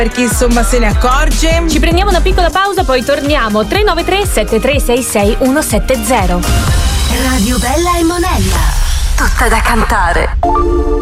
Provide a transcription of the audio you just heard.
per chi insomma se ne accorge. Ci prendiamo una piccola pausa, poi torniamo. 393 7366 170. Radio Bella e Monella. Tutta da cantare.